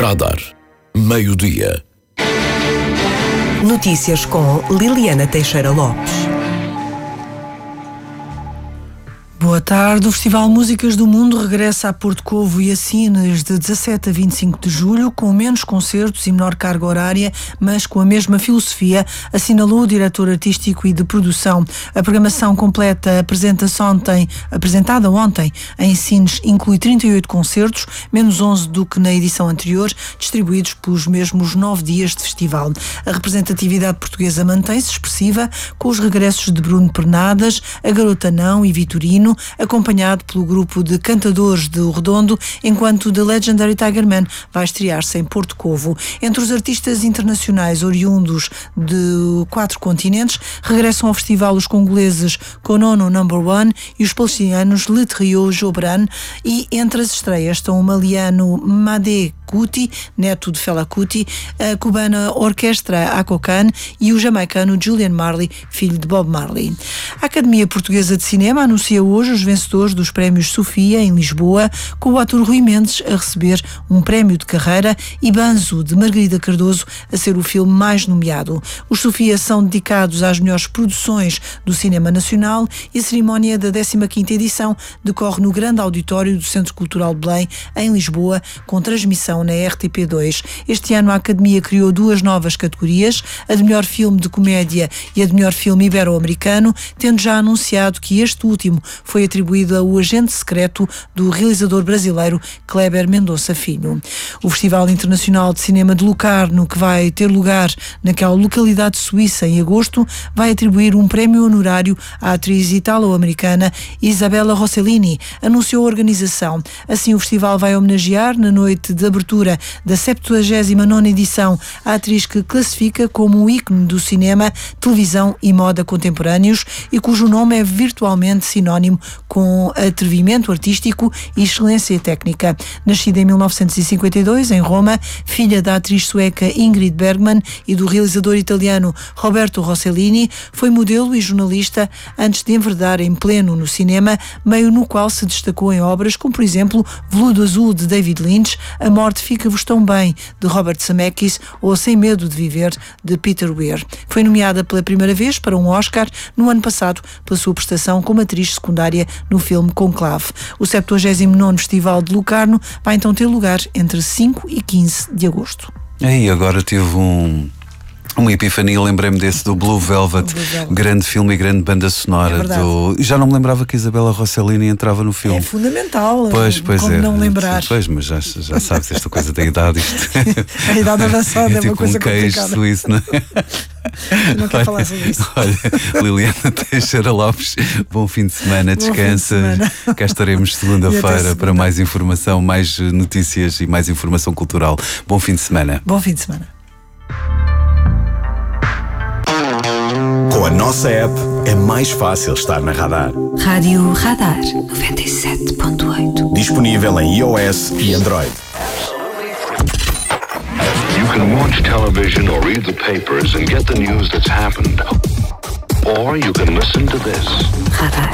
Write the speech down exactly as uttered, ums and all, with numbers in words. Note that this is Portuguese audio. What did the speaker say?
Radar. Meio-dia. Notícias com Liliana Teixeira Lopes. Boa tarde. O Festival Músicas do Mundo regressa a Porto Covo e a Sines de dezassete a vinte e cinco de julho, com menos concertos e menor carga horária, mas com a mesma filosofia, assinalou o diretor artístico e de produção. A programação completa apresenta-se ontem, apresentada ontem em Sines inclui trinta e oito concertos, menos onze do que na edição anterior, distribuídos pelos mesmos nove dias de festival. A representatividade portuguesa mantém-se expressiva, com os regressos de Bruno Pernadas, A Garota Não e Vitorino, acompanhado pelo grupo de cantadores de O Redondo, enquanto The Legendary Tigerman vai estrear-se em Porto Covo. Entre os artistas internacionais oriundos de quatro continentes, regressam ao festival os congoleses Konono Number One e os palestinianos Le Trio Jobran, e entre as estreias estão o maliano Made Kuti, neto de Fela Kuti, a cubana Orquestra Acocan e o jamaicano Julian Marley, filho de Bob Marley. A Academia Portuguesa de Cinema anuncia hoje os vencedores dos prémios Sofia, em Lisboa, com o ator Rui Mendes a receber um prémio de carreira e Banzo, de Margarida Cardoso, a ser o filme mais nomeado. Os Sofia são dedicados às melhores produções do cinema nacional e a cerimónia da décima quinta edição decorre no grande auditório do Centro Cultural de Belém, em Lisboa, com transmissão na R T P dois. Este ano a Academia criou duas novas categorias, a de melhor filme de comédia e a de melhor filme ibero-americano, tendo já anunciado que este último foi atribuído ao agente secreto do realizador brasileiro Kleber Mendonça Filho. O Festival Internacional de Cinema de Locarno, que vai ter lugar naquela localidade suíça em agosto, vai atribuir um prémio honorário à atriz italo-americana Isabella Rossellini, anunciou a organização. Assim, o festival vai homenagear, na noite de abertura da septuagésima nona edição, a atriz que classifica como um ícone do cinema, televisão e moda contemporâneos e cujo nome é virtualmente sinónimo com atrevimento artístico e excelência técnica. Nascida em mil novecentos e cinquenta e dois, em Roma, filha da atriz sueca Ingrid Bergman e do realizador italiano Roberto Rossellini, foi modelo e jornalista antes de enverdar em pleno no cinema, meio no qual se destacou em obras como, por exemplo, Veludo Azul, de David Lynch, A Morte Fica-vos Tão Bem, de Robert Zemeckis, ou Sem Medo de Viver, de Peter Weir. Foi nomeada pela primeira vez para um Oscar no ano passado pela sua prestação como atriz secundária no filme Conclave. O septuagésimo nono Festival de Locarno vai então ter lugar entre cinco e quinze de agosto. Aí agora tive um... Uma epifania, lembrei-me desse do Blue Velvet, Blue Velvet, grande filme e grande banda sonora. É do... Já não me lembrava que Isabella Rossellini entrava no filme. É fundamental, pois, pois como é. não lembrar. Pois, mas já, já sabes, esta coisa da idade. Isto... A idade avançada é, é tipo uma coisa um queijo complicada. suíço, não é? Não quero falar sobre isso. Olha, Liliana Teixeira Lopes, bom fim de semana, descansa. De Cá estaremos segunda-feira segunda. para mais informação, mais notícias e mais informação cultural. Bom fim de semana. Bom fim de semana. Com a nossa app é mais fácil estar na Radar. Rádio Radar noventa e sete ponto oito. Disponível em iOS e Android. You can watch television or read the papers and get the news that's happened. Or you can listen to this. Radar.